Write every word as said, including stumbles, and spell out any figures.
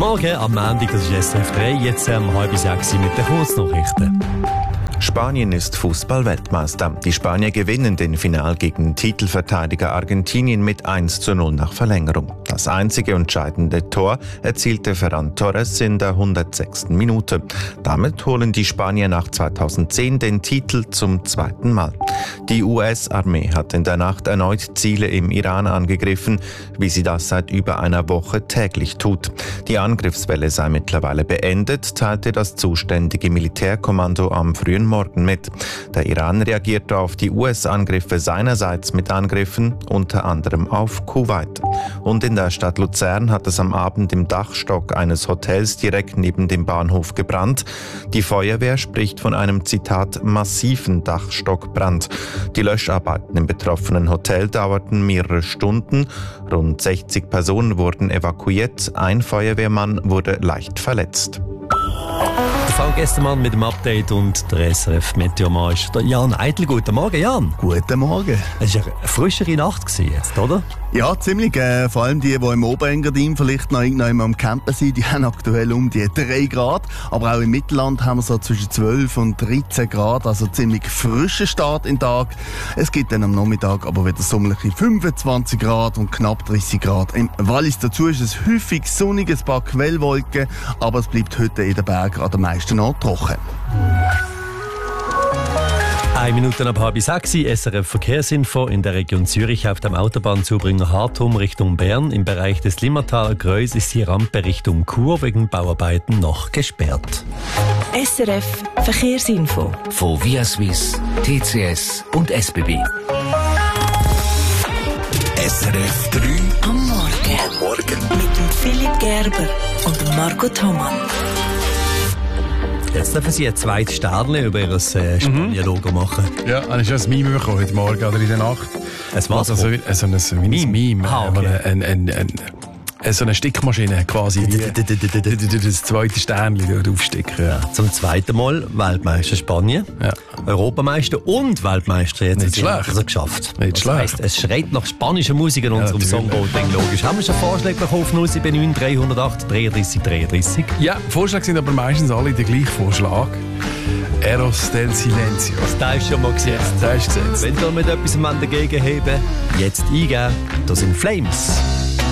Morgen am Montag, das ist S R F drei, jetzt um halb sechs mit den Kurznachrichten. Spanien ist Fußball-Weltmeister. Die Spanier gewinnen den Final gegen Titelverteidiger Argentinien mit eins zu null nach Verlängerung. Das einzige entscheidende Tor erzielte Ferran Torres in der hundertsechsten Minute. Damit holen die Spanier nach zweitausendzehn den Titel zum zweiten Mal. Die U S-Armee hat in der Nacht erneut Ziele im Iran angegriffen, wie sie das seit über einer Woche täglich tut. Die Angriffswelle sei mittlerweile beendet, teilte das zuständige Militärkommando am frühen Morgen mit. Der Iran reagierte auf die U S-Angriffe seinerseits mit Angriffen, unter anderem auf Kuwait. Und in der Stadt Luzern hat es am Abend im Dachstock eines Hotels direkt neben dem Bahnhof gebrannt. Die Feuerwehr spricht von einem, Zitat, massiven Dachstockbrand. Die Löscharbeiten im betroffenen Hotel dauerten mehrere Stunden. Rund sechzig Personen wurden evakuiert. Ein Feuerwehrmann wurde leicht verletzt. Der Fall gestern mit dem Update und der S R F Meteormann ist der Jan Eitel. Guten Morgen, Jan. Guten Morgen. Es war eine frischere Nacht jetzt, oder? Ja, ziemlich. Äh, vor allem die, die im Oberengadin vielleicht noch irgendwann am Campen sind, die haben aktuell um die drei Grad. Aber auch im Mittelland haben wir so zwischen zwölf und dreizehn Grad, also ziemlich frischer Start in den Tag. Es gibt dann am Nachmittag aber wieder sommerliche fünfundzwanzig Grad und knapp dreißig Grad. Im Wallis dazu ist es häufig sonnig, ein paar Quellwolken, aber es bleibt heute in den Bergen an den meisten Orten trocken. Eine Minute ab halb sechs, S R F Verkehrsinfo in der Region Zürich auf dem Autobahnzubringer Hartum Richtung Bern. Im Bereich des Limmertaler Kreuz ist die Rampe Richtung Chur wegen Bauarbeiten noch gesperrt. S R F Verkehrsinfo von Via Swiss, T C S und S B B. S R F drei am Morgen. Am Morgen. Mit dem Philipp Gerber und Margot Thomann. Jetzt dürfen Sie ein zweites Sternchen über Ihr äh, Spanier-Logo machen. Ja, dann ist das ein Meme bekommen heute Morgen oder in der Nacht. Es war also, so ein, so ein, so ein Meme. Meme. Ah, okay. ein, ein, ein, ein, so eine Stickmaschine quasi. Wie das zweite Sternchen draufsticken. Ja, zum zweiten Mal Weltmeister Spanien, ja. Europameister und Weltmeister jetzt. Nicht schlecht. Also geschafft. Nicht schlecht. Das heisst, es schreit nach spanischer Musik in unserem ja, Songvoting, logisch. Haben wir schon Vorschläge bekommen auf null sieben neun drei null acht dreiunddreißig dreiunddreißig? Ja, Vorschläge sind aber meistens alle der gleiche Vorschlag. Eros del Silencio. Das ist schon mal gesetzt. Ja, das ist gesetzt. Wenn ihr mit etwas dagegen heben, jetzt eingeben, das sind Flames.